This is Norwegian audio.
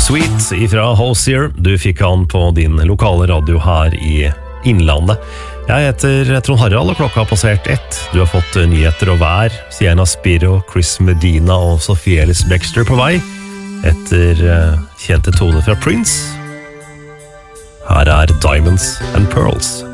Sweet ifra Hozier. Du fikk han på din lokale radio her i Innlandet. Jeg heter Trond Harald, og klokka har passert 1. Du har fått nyheter og vær. Sienna Spiro, Chris Medina og Sophie Ellis Bextor på vei. Etter kjente toner fra Prince. Her er Diamonds and Pearls.